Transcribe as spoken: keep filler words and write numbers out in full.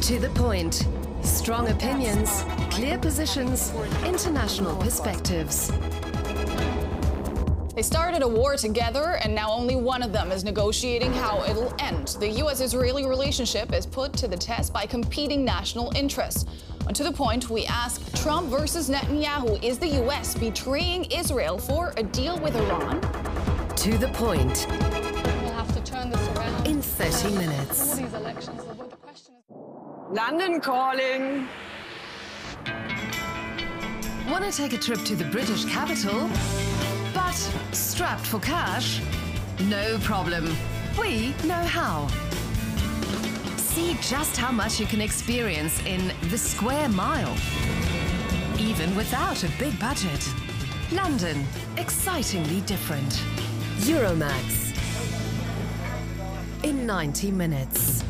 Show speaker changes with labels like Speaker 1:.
Speaker 1: To the point. Strong opinions, clear positions, international perspectives.
Speaker 2: They started a war together, and now only one of them is negotiating how it'll end. The U S-Israeli relationship is put to the test by competing national interests. And to the point, we ask, Trump versus Netanyahu, is the U S betraying Israel for a deal with Iran?
Speaker 1: To the point.
Speaker 3: We'll have to turn this around.
Speaker 1: In thirty minutes.
Speaker 3: All these elections, the the question is...
Speaker 4: London calling.
Speaker 1: Want to take a trip to the British capital? But strapped for cash? No problem. We know how. See just how much you can experience in the square mile, even without a big budget. London, excitingly different. Euromax. In ninety minutes.